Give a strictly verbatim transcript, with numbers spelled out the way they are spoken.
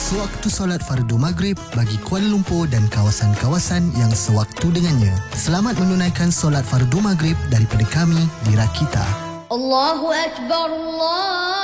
sewaktu solat fardu maghrib bagi Kuala Lumpur dan kawasan-kawasan yang sewaktu dengannya. Selamat menunaikan solat fardu maghrib daripada kami di Rakita. Allahu Akbar, Allah.